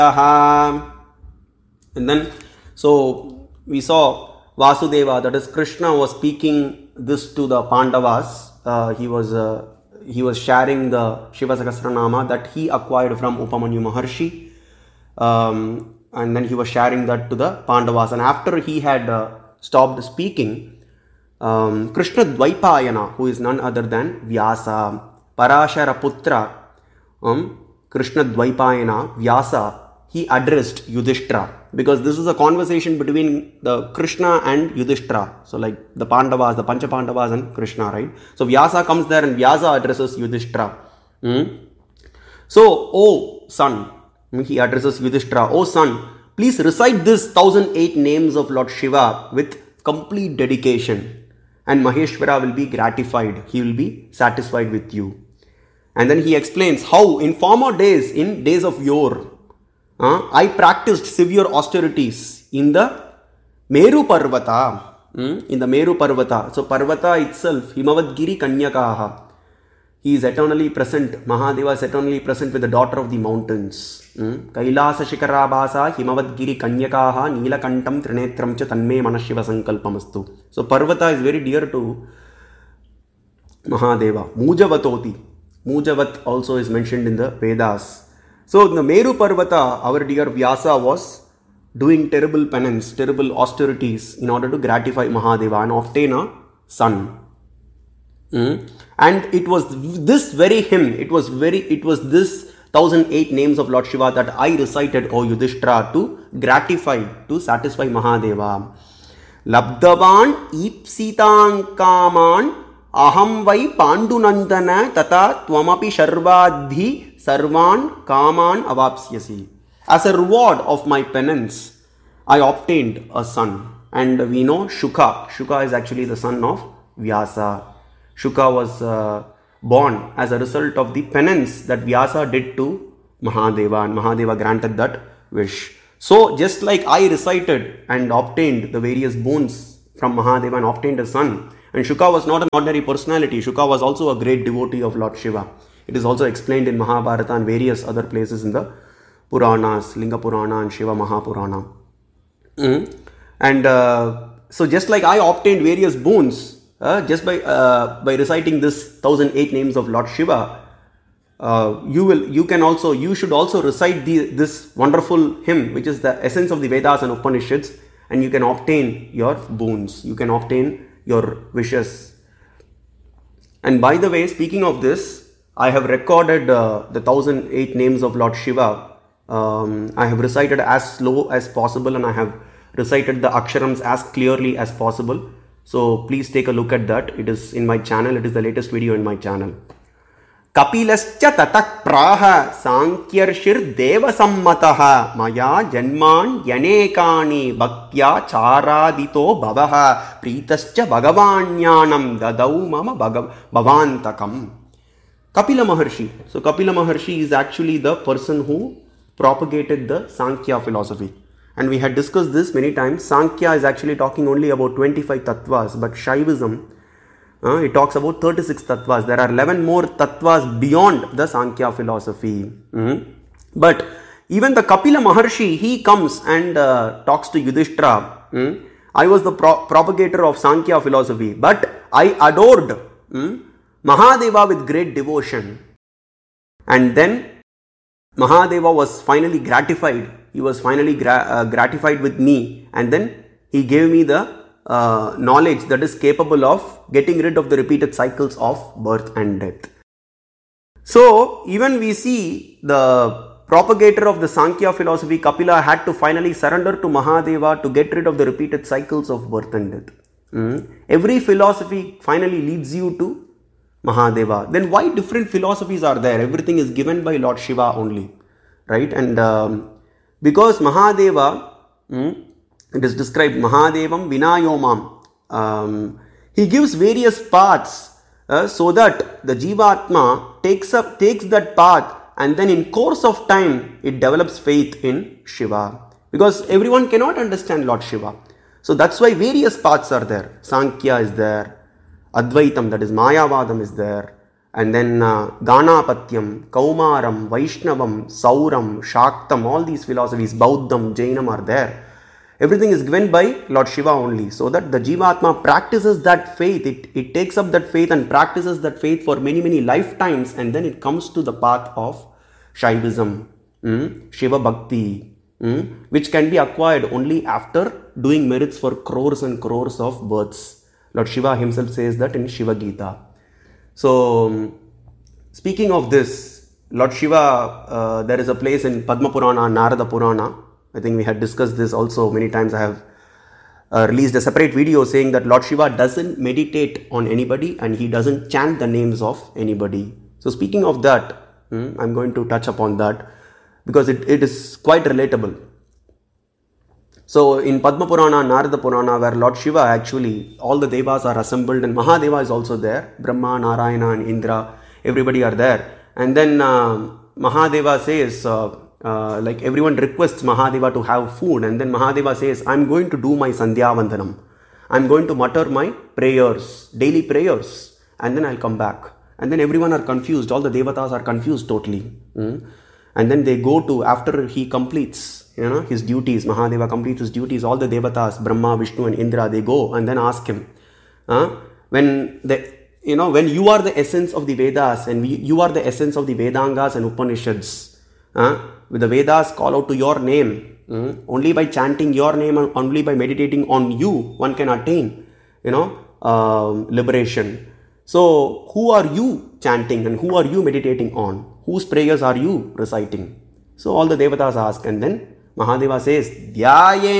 And then, so we saw Vasudeva, that is Krishna, was speaking this to the Pandavas. He was sharing the Shiva Sahasranama that he acquired from Upamanyu Maharshi. And then he was sharing that to the Pandavas. And after he had stopped speaking, Krishna Dvaipayana, who is none other than Vyasa, Parashara Putra, Krishna Dvaipayana, Vyasa, he addressed Yudhishthira, because this is a conversation between the Krishna and Yudhishthira. So like the Pandavas, the Pancha Pandavas and Krishna, right? So Vyasa comes there and Vyasa addresses Yudhishthira. So, oh son, he addresses Yudhishthira, oh son, please recite this 1008 names of Lord Shiva with complete dedication, and Maheshwara will be gratified. He will be satisfied with you. And then he explains how in former days, in days of yore, I practiced severe austerities in the Meru Parvata. In the Meru Parvata. So Parvata itself, Himavadgiri Kanyakaha. He is eternally present. Mahadeva is eternally present with the daughter of the mountains. Kailasa Shikarabhasa Himavadgiri Kanyakaha Neelakantam Trinetram cha Tanme Manashiva Sankalpamastu. So Parvata is very dear to Mahadeva. Mujavatoti. Mujavat also is mentioned in the Vedas. So in the Meru Parvata, our dear Vyasa was doing terrible penance, terrible austerities in order to gratify Mahadeva and obtain a son. And it was this very hymn, it was this 1008 names of Lord Shiva that I recited, O Yudhishthira, to gratify, to satisfy Mahadeva. Labdavan ipsitan kaman aham vai pandunandana tata tvamapi sharvadhi sarvan kaman avapsyasi. As a reward of my penance, I obtained a son. And we know Shuka. Shuka is actually the son of Vyasa. Shuka was born as a result of the penance that Vyasa did to Mahadeva, and Mahadeva granted that wish. So just like I recited and obtained the various boons from Mahadeva and obtained a son, and Shuka was not an ordinary personality. Shuka was also a great devotee of Lord Shiva. It is also explained in Mahabharata and various other places in the Puranas, Linga Purana and Shiva Mahapurana. And so just like I obtained various boons just by reciting this 1008 names of Lord Shiva, you should also recite this wonderful hymn, which is the essence of the Vedas and Upanishads, and you can obtain your boons, you can obtain your wishes. And by the way, speaking of this, I have recorded the 1008 names of Lord Shiva. I have recited as slow as possible, and I have recited the aksharams as clearly as possible. So please take a look at that. It is in my channel. It is the latest video in my channel. Kapilascha tatak praha sankyarshir deva sammataha maya janman yanekani bhaktya charadito bhavaha pritascha bhagavanyanam dadau mama bhavantakam. Kapila Maharshi. So Kapila Maharshi is actually the person who propagated the Sankhya philosophy. And we had discussed this many times. Sankhya is actually talking only about 25 tattvas, but Shaivism, it talks about 36 tattvas. There are 11 more tattvas beyond the Sankhya philosophy. But even the Kapila Maharshi, he comes and talks to Yudhishthira. I was the propagator of Sankhya philosophy, but I adored Mahadeva with great devotion. And then Mahadeva was finally gratified. He was finally gratified with me, and then he gave me the knowledge that is capable of getting rid of the repeated cycles of birth and death. So even we see the propagator of the Sankhya philosophy, Kapila, had to finally surrender to Mahadeva to get rid of the repeated cycles of birth and death. Every philosophy finally leads you to Mahadeva. Then why different philosophies are there? Everything is given by Lord Shiva only, right? And because Mahadeva, it is described Mahadevam Vinayomam. He gives various paths so that the Jivatma takes that path, and then in course of time it develops faith in Shiva. Because everyone cannot understand Lord Shiva. So that's why various paths are there. Sankhya is there. Advaitam, that is Mayavadam, is there. and then Ganapatyam, Kaumaram, Vaishnavam, Sauram, Shaktam, all these philosophies, Bauddham, Jainam are there. Everything is given by Lord Shiva only, so that the Jivatma practices that faith. It takes up that faith and practices that faith for many, many lifetimes, and then it comes to the path of Shaivism, Shiva Bhakti, which can be acquired only after doing merits for crores and crores of births. Lord Shiva himself says that in Shiva Gita. So, speaking of this, Lord Shiva, there is a place in Padma Purana, Narada Purana. I think we had discussed this also many times. I have released a separate video saying that Lord Shiva doesn't meditate on anybody and he doesn't chant the names of anybody. So speaking of that, I'm going to touch upon that because it is quite relatable. So in Padma Purana, Narada Purana, where Lord Shiva actually, all the devas are assembled and Mahadeva is also there. Brahma, Narayana and Indra, everybody are there. And then Mahadeva says, like everyone requests Mahadeva to have food, and then Mahadeva says, I'm going to do my Sandhya Vandanam. I'm going to mutter my prayers, daily prayers, and then I'll come back. And then everyone are confused, all the devatas are confused totally. And then they go to, after he completes his duties, Mahadeva completes his duties, all the devatas, Brahma, Vishnu and Indra, they go and then ask him, when you are the essence of the Vedas and you are the essence of the Vedangas and Upanishads, with the Vedas call out to your name, only by chanting your name and only by meditating on you, one can attain, liberation. So, who are you chanting and who are you meditating on? Whose prayers are you reciting? So, all the devatas ask, and then Mahadeva says, Dhyaye